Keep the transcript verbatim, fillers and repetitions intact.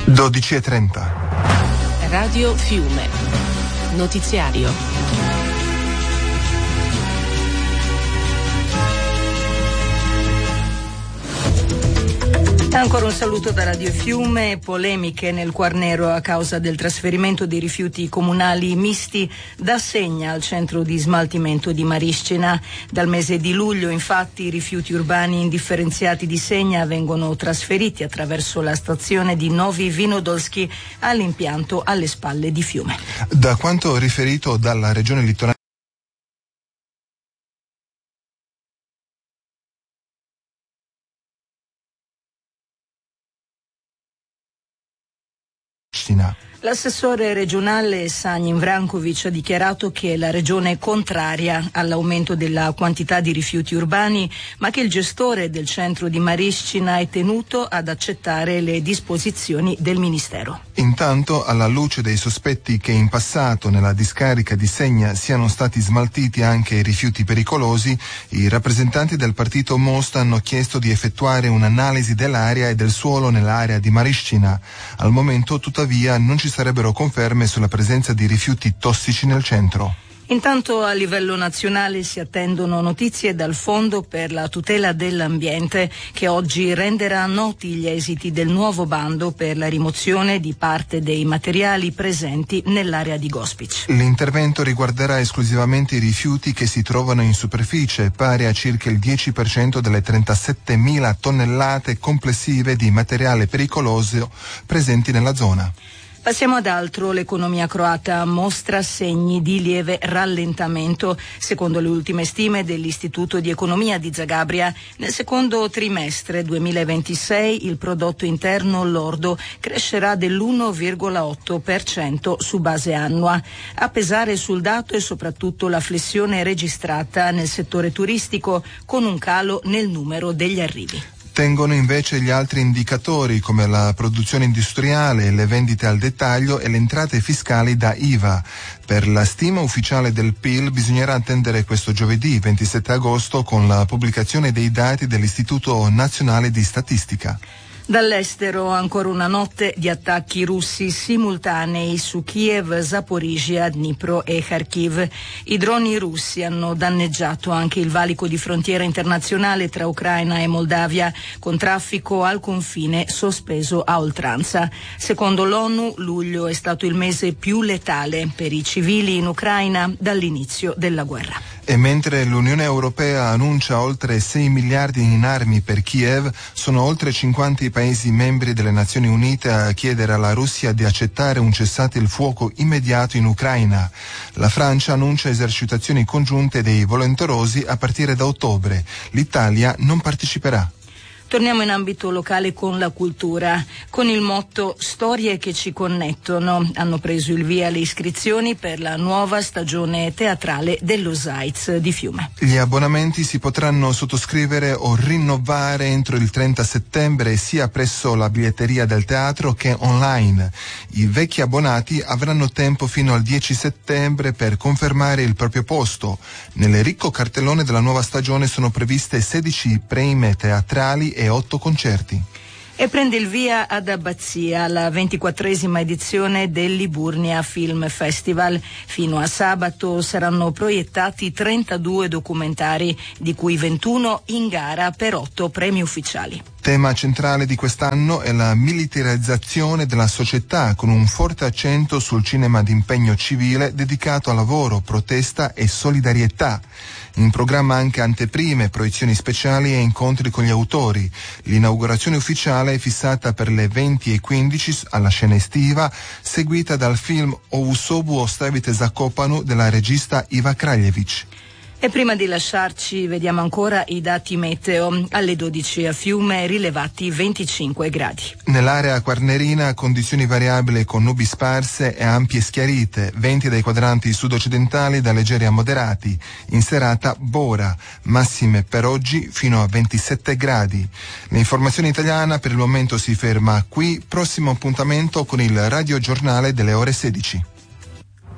dodici e trenta. Radio Fiume. Notiziario. Ancora un saluto da Radio Fiume. Polemiche nel Quarnero a causa del trasferimento dei rifiuti comunali misti da Segna al centro di smaltimento di Mariscina. Dal mese di luglio, infatti, i rifiuti urbani indifferenziati di Segna vengono trasferiti attraverso la stazione di Novi Vinodolski all'impianto alle spalle di Fiume. Da quanto riferito dalla Regione Litorale L'assessore regionale Sanjin Vrankovic ha dichiarato che la regione è contraria all'aumento della quantità di rifiuti urbani, ma che il gestore del centro di Mariscina è tenuto ad accettare le disposizioni del Ministero. Intanto, alla luce dei sospetti che in passato nella discarica di Segna siano stati smaltiti anche rifiuti pericolosi, i rappresentanti del partito Most hanno chiesto di effettuare un'analisi dell'aria e del suolo nell'area di Mariscina. Al momento, tuttavia, non ci sarebbero conferme sulla presenza di rifiuti tossici nel centro. Intanto a livello nazionale si attendono notizie dal Fondo per la tutela dell'ambiente, che oggi renderà noti gli esiti del nuovo bando per la rimozione di parte dei materiali presenti nell'area di Gospic. L'intervento riguarderà esclusivamente i rifiuti che si trovano in superficie, pari a circa il dieci per cento delle trentasettemila tonnellate complessive di materiale pericoloso presenti nella zona. Passiamo ad altro. L'economia croata mostra segni di lieve rallentamento. Secondo le ultime stime dell'Istituto di Economia di Zagabria, nel secondo trimestre duemilaventisei il prodotto interno lordo crescerà dell'uno virgola otto per cento su base annua. A pesare sul dato è soprattutto la flessione registrata nel settore turistico, con un calo nel numero degli arrivi. Tengono invece gli altri indicatori come la produzione industriale, le vendite al dettaglio e le entrate fiscali da I V A. Per la stima ufficiale del P I L bisognerà attendere questo giovedì ventisette agosto con la pubblicazione dei dati dell'Istituto Nazionale di Statistica. Dall'estero ancora una notte di attacchi russi simultanei su Kiev, Zaporizhia, Dnipro e Kharkiv. I droni russi hanno danneggiato anche il valico di frontiera internazionale tra Ucraina e Moldavia, con traffico al confine sospeso a oltranza. Secondo l'ONU, luglio è stato il mese più letale per i civili in Ucraina dall'inizio della guerra. E mentre l'Unione Europea annuncia oltre sei miliardi in armi per Kiev, sono oltre cinquanta i paesi membri delle Nazioni Unite a chiedere alla Russia di accettare un cessate il fuoco immediato in Ucraina. La Francia annuncia esercitazioni congiunte dei volenterosi a partire da ottobre. L'Italia non parteciperà. Torniamo in ambito locale con la cultura. Con il motto Storie che ci connettono hanno preso il via le iscrizioni per la nuova stagione teatrale dello Zaiz di Fiume. Gli abbonamenti si potranno sottoscrivere o rinnovare entro il trenta settembre sia presso la biglietteria del teatro che online. I vecchi abbonati avranno tempo fino al dieci settembre per confermare il proprio posto. Nel ricco cartellone della nuova stagione sono previste sedici prime teatrali e otto concerti. E prende il via ad Abbazia la ventiquattresima edizione del Liburnia Film Festival. Fino a sabato saranno proiettati trentadue documentari, di cui ventuno in gara per otto premi ufficiali. Tema centrale di quest'anno è la militarizzazione della società, con un forte accento sul cinema d'impegno civile dedicato a lavoro, protesta e solidarietà. In programma anche anteprime, proiezioni speciali e incontri con gli autori. L'inaugurazione ufficiale è fissata per le venti e quindici alla scena estiva, seguita dal film O Usobu Ostavite Zakopanu della regista Iva Kraljevic. E prima di lasciarci vediamo ancora i dati meteo. Alle dodici a Fiume rilevati venticinque gradi. Nell'area quarnerina condizioni variabili con nubi sparse e ampie schiarite, venti dai quadranti sud-occidentali da leggeri a moderati. In serata Bora, massime per oggi fino a ventisette gradi. L'informazione italiana per il momento si ferma qui, prossimo appuntamento con il radiogiornale delle ore sedici.